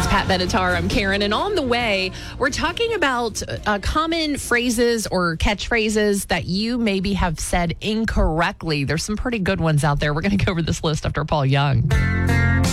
It's Pat Benatar. I'm Karen. And on the way, we're talking about common phrases or catchphrases that you maybe have said incorrectly. There's some pretty good ones out there. We're going to go over this list after Paul Young.